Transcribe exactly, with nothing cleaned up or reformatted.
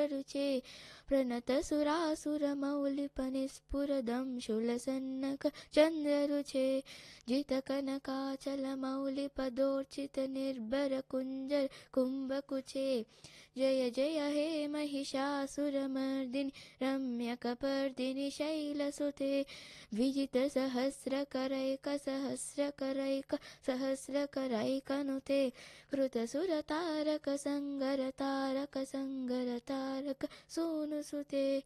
शुभ्ररुचे प्रणतसुरासुरमौलिपनिस्फुरदं शूलसन्नक चन्द्ररुचे जितकनकाचलमौलिपदोर्चितनिर्भरकुञ्जर कुम्भकुचे जय जय हे महिषासुरमर्दिनि रम्यकपर्दिनि शैलसुते विजितसहस्रकरैकसहस्रकरैक सहस्रकरैकनुते कृतसुरतारक संगरतारक संगरतारक सूनुसुते